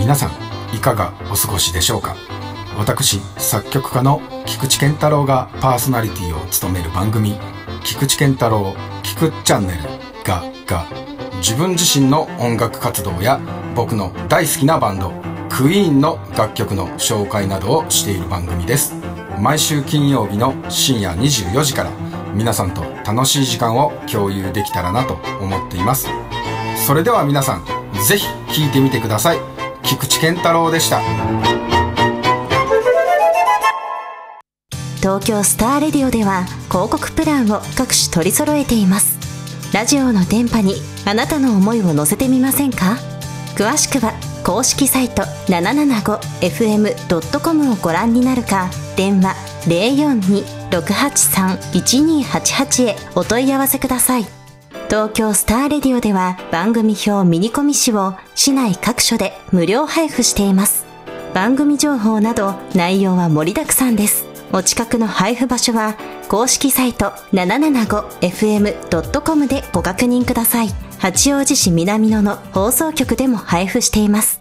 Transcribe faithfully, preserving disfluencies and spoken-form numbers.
皆さんいかがお過ごしでしょうか。私作曲家の菊池健太郎がパーソナリティを務める番組、菊池健太郎菊チャンネルがが自分自身の音楽活動や僕の大好きなバンドクイーンの楽曲の紹介などをしている番組です。毎週金曜日の深夜にじゅうよじから皆さんと楽しい時間を共有できたらなと思っています。それでは皆さんぜひ聴いてみてください。菊池健太郎でした。 東京スターレディオでは広告プランを各種取り揃えています。ラジオの電波にあなたの思いを乗せてみませんか。詳しくは公式サイト ななななごエフエムドットコム をご覧になるか、電話 ゼロよんに ろくはちさん いちにはちはち へお問い合わせください。東京スターレディオでは番組表ミニコミ誌を市内各所で無料配布しています。番組情報など内容は盛りだくさんです。お近くの配布場所は公式サイト ななななごエフエムドットコム でご確認ください。八王子市南野の放送局でも配布しています。